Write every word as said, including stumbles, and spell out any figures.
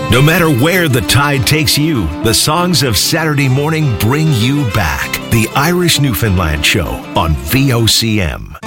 No matter where the tide takes you, the songs of Saturday morning bring you back. The Irish Newfoundland Show on V O C M.